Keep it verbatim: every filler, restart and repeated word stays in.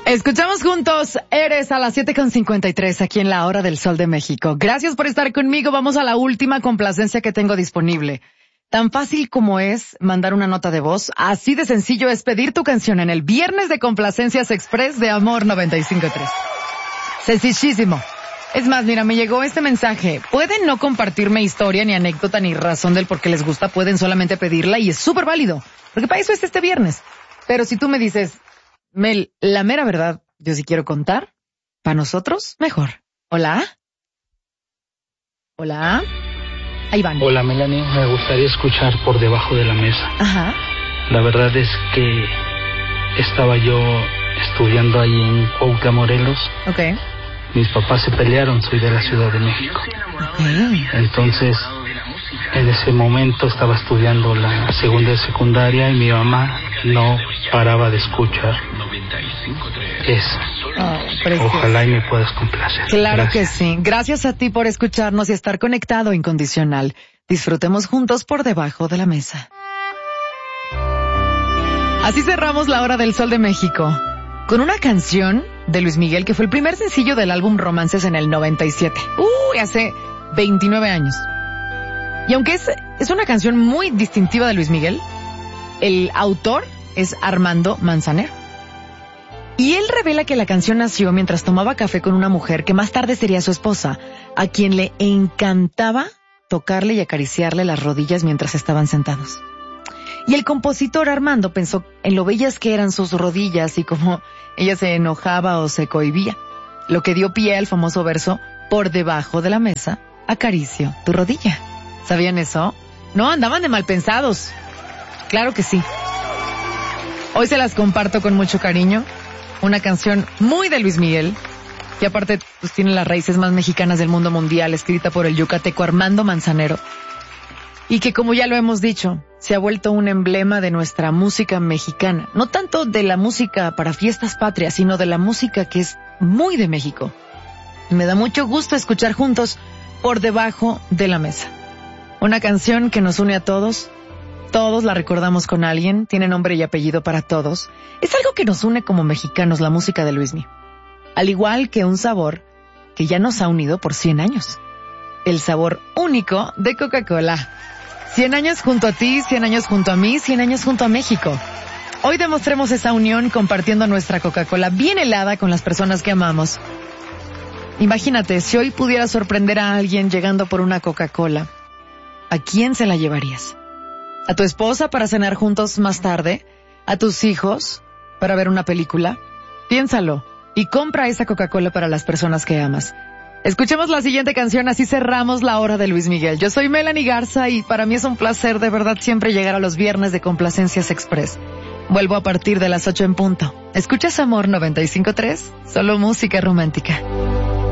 Escuchamos juntos Eres a las siete con cincuenta y tres aquí en la Hora del Sol de México. Gracias por estar conmigo. Vamos a la última complacencia que tengo disponible. Tan fácil como es mandar una nota de voz, así de sencillo es pedir tu canción en el Viernes de Complacencias Express de Amor noventa y cinco punto tres. Sencillísimo. Es más, mira, me llegó este mensaje. Pueden no compartirme historia, ni anécdota, ni razón del por qué les gusta. Pueden solamente pedirla y es súper válido. Porque para eso es este viernes. Pero si tú me dices, Mel, la mera verdad, yo sí quiero contar, para nosotros, mejor. ¿Hola? ¿Hola? Ahí van. Hola, Melanie, me gustaría escuchar Por Debajo de la Mesa. Ajá. La verdad es que estaba yo estudiando ahí en Cuautla, Morelos. Ok. Mis papás se pelearon, soy de la Ciudad de México. Okay. Entonces, en ese momento estaba estudiando la segunda de secundaria y mi mamá no paraba de escuchar eso. Oh, ojalá y me puedas complacer. Claro Gracias. que sí. Gracias a ti por escucharnos y estar conectado incondicional. Disfrutemos juntos Por Debajo de la Mesa. Así cerramos la Hora del Sol de México con una canción de Luis Miguel que fue el primer sencillo del álbum Romances en el noventa y siete. Uy, hace veintinueve años. Y aunque es, es una canción muy distintiva de Luis Miguel, el autor es Armando Manzanero. Y él revela que la canción nació mientras tomaba café con una mujer que más tarde sería su esposa, a quien le encantaba tocarle y acariciarle las rodillas mientras estaban sentados. Y el compositor Armando pensó en lo bellas que eran sus rodillas y cómo ella se enojaba o se cohibía, lo que dio pie al famoso verso Por debajo de la mesa, acaricio tu rodilla. ¿Sabían eso? No, andaban de mal pensados. Claro que sí. Hoy se las comparto con mucho cariño. Una canción muy de Luis Miguel, que aparte pues tiene las raíces más mexicanas del mundo mundial, escrita por el yucateco Armando Manzanero. Y que, como ya lo hemos dicho, se ha vuelto un emblema de nuestra música mexicana. No tanto de la música para fiestas patrias, sino de la música que es muy de México. Y me da mucho gusto escuchar juntos Por Debajo de la Mesa. Una canción que nos une a todos. Todos la recordamos con alguien. Tiene nombre y apellido para todos. Es algo que nos une como mexicanos, la música de Luismi. Al igual que un sabor que ya nos ha unido por cien años. El sabor único de Coca-Cola. cien años junto a ti, cien años junto a mí, cien años junto a México. Hoy demostremos esa unión compartiendo nuestra Coca-Cola bien helada con las personas que amamos. Imagínate, si hoy pudieras sorprender a alguien llegando por una Coca-Cola, ¿a quién se la llevarías? ¿A tu esposa para cenar juntos más tarde? ¿A tus hijos para ver una película? Piénsalo y compra esa Coca-Cola para las personas que amas. Escuchemos la siguiente canción, así cerramos la Hora de Luis Miguel. Yo soy Melanie Garza y para mí es un placer de verdad siempre llegar a los viernes de Complacencias Express. Vuelvo a partir de las ocho en punto. ¿Escuchas Amor noventa y cinco punto tres? Solo música romántica.